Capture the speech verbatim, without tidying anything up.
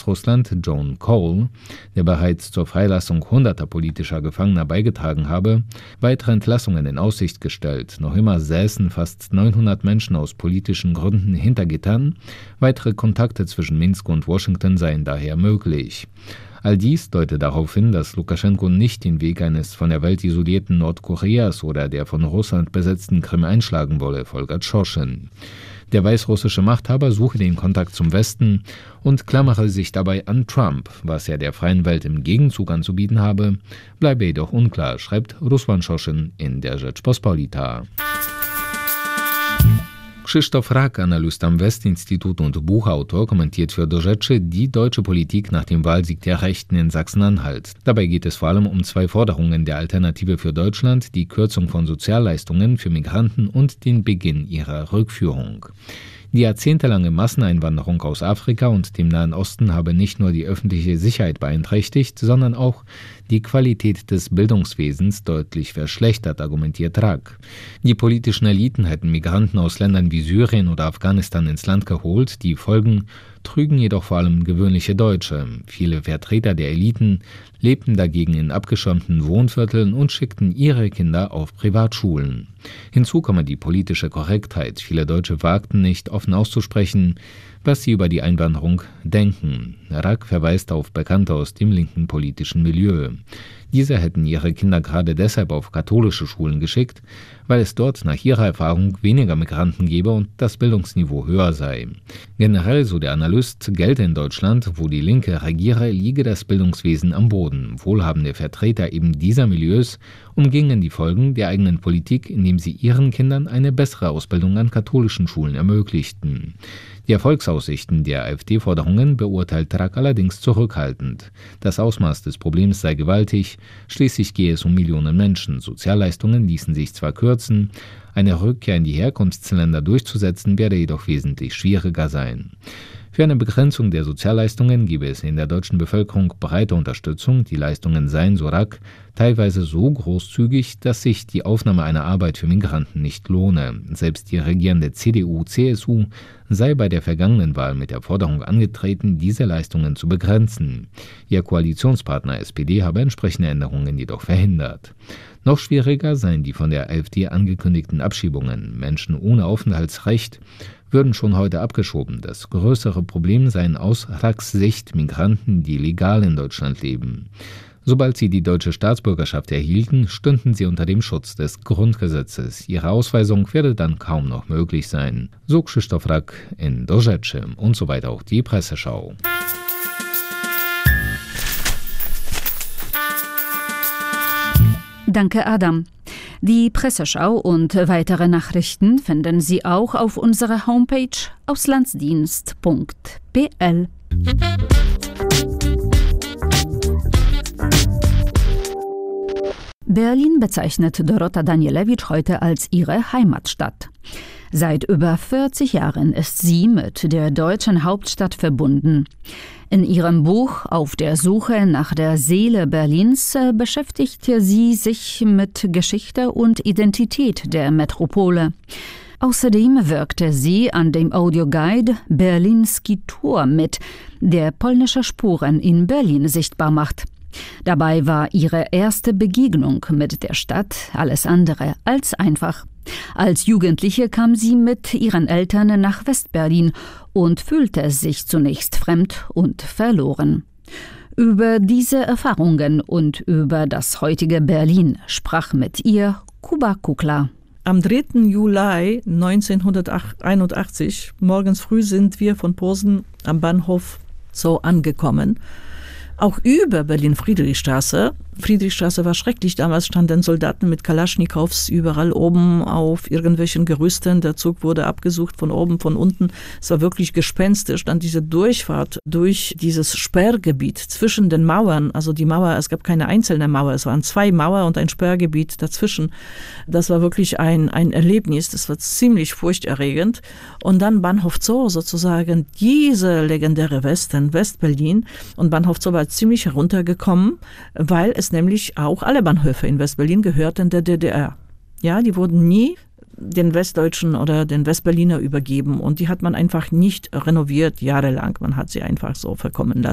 Weißrussland John Cole, der bereits zur Freilassung hunderter politischer Gefangener beigetragen habe, weitere Entlassungen in Aussicht gestellt. Noch immer säßen fast neunhundert Menschen aus politischen Gründen hinter Gittern. Weitere Kontakte zwischen Minsk und Washington seien daher möglich. All dies deutet darauf hin, dass Lukaschenko nicht den Weg eines von der Welt isolierten Nordkoreas oder der von Russland besetzten Krim einschlagen wolle, folgert Schoschin. Der weißrussische Machthaber suche den Kontakt zum Westen und klammere sich dabei an Trump. Was er der freien Welt im Gegenzug anzubieten habe, bleibe jedoch unklar, schreibt Ruslan Schoschin in der Rzeczpospolita. Krzysztof Rak, Analyst am Westinstitut und Buchautor, kommentiert für Do Rzeczy die deutsche Politik nach dem Wahlsieg der Rechten in Sachsen-Anhalt. Dabei geht es vor allem um zwei Forderungen der Alternative für Deutschland, die Kürzung von Sozialleistungen für Migranten und den Beginn ihrer Rückführung. Die jahrzehntelange Masseneinwanderung aus Afrika und dem Nahen Osten habe nicht nur die öffentliche Sicherheit beeinträchtigt, sondern auch die Qualität des Bildungswesens deutlich verschlechtert, argumentiert Rak. Die politischen Eliten hätten Migranten aus Ländern wie Syrien oder Afghanistan ins Land geholt, die Folgen trügen jedoch vor allem gewöhnliche Deutsche. Viele Vertreter der Eliten lebten dagegen in abgeschirmten Wohnvierteln und schickten ihre Kinder auf Privatschulen. Hinzu komme die politische Korrektheit. Viele Deutsche wagten nicht, offen auszusprechen, was sie über die Einwanderung denken. Rak verweist auf Bekannte aus dem linken politischen Milieu. Diese hätten ihre Kinder gerade deshalb auf katholische Schulen geschickt, weil es dort nach ihrer Erfahrung weniger Migranten gebe und das Bildungsniveau höher sei. Generell, so der Analyst, gelte in Deutschland, wo die Linke regiere, liege das Bildungswesen am Boden. Wohlhabende Vertreter eben dieser Milieus umgingen die Folgen der eigenen Politik, indem sie ihren Kindern eine bessere Ausbildung an katholischen Schulen ermöglichten. Die Erfolgsaussichten der AfD-Forderungen beurteilt Rak allerdings zurückhaltend. Das Ausmaß des Problems sei gewaltig, schließlich gehe es um Millionen Menschen. Sozialleistungen ließen sich zwar kürzen, eine Rückkehr in die Herkunftsländer durchzusetzen werde jedoch wesentlich schwieriger sein. Für eine Begrenzung der Sozialleistungen gebe es in der deutschen Bevölkerung breite Unterstützung. Die Leistungen seien, so Rak, teilweise so großzügig, dass sich die Aufnahme einer Arbeit für Migranten nicht lohne. Selbst die regierende C D U C S U sei bei der vergangenen Wahl mit der Forderung angetreten, diese Leistungen zu begrenzen. Ihr Koalitionspartner S P D habe entsprechende Änderungen jedoch verhindert. Noch schwieriger seien die von der AfD angekündigten Abschiebungen. Menschen ohne Aufenthaltsrecht würden schon heute abgeschoben. Das größere Problem seien aus Raks Sicht Migranten, die legal in Deutschland leben. Sobald sie die deutsche Staatsbürgerschaft erhielten, stünden sie unter dem Schutz des Grundgesetzes. Ihre Ausweisung werde dann kaum noch möglich sein. So Krzysztof Rak in Do Rzeczy und so weiter auch die Presseschau. Danke, Adam. Die Presseschau und weitere Nachrichten finden Sie auch auf unserer Homepage auslandsdienst punkt p l. Berlin bezeichnet Dorota Danielewicz heute als ihre Heimatstadt. Seit über vierzig Jahren ist sie mit der deutschen Hauptstadt verbunden. In ihrem Buch Auf der Suche nach der Seele Berlins beschäftigte sie sich mit Geschichte und Identität der Metropole. Außerdem wirkte sie an dem Audioguide Berlinski Tour mit, der polnische Spuren in Berlin sichtbar macht. Dabei war ihre erste Begegnung mit der Stadt alles andere als einfach. Als Jugendliche kam sie mit ihren Eltern nach Westberlin und fühlte sich zunächst fremd und verloren. Über diese Erfahrungen und über das heutige Berlin sprach mit ihr Kuba Kukla. Am dritten Juli neunzehnhunderteinundachtzig, morgens früh, sind wir von Posen am Bahnhof so angekommen. Auch über Berlin-Friedrichstraße. Friedrichstraße war schrecklich. Damals standen Soldaten mit Kalaschnikows überall oben auf irgendwelchen Gerüsten. Der Zug wurde abgesucht von oben, von unten. Es war wirklich gespenstisch. Dann diese Durchfahrt durch dieses Sperrgebiet zwischen den Mauern. Also die Mauer, es gab keine einzelne Mauer. Es waren zwei Mauern und ein Sperrgebiet dazwischen. Das war wirklich ein, ein Erlebnis. Das war ziemlich furchterregend. Und dann Bahnhof Zoo sozusagen, diese legendäre Westen, Westberlin. Und Bahnhof Zoo war ziemlich heruntergekommen, weil es nämlich auch alle Bahnhöfe in Westberlin gehörten der D D R. Ja, die wurden nie den Westdeutschen oder den Westberliner übergeben und die hat man einfach nicht renoviert jahrelang. Man hat sie einfach so verkommen lassen.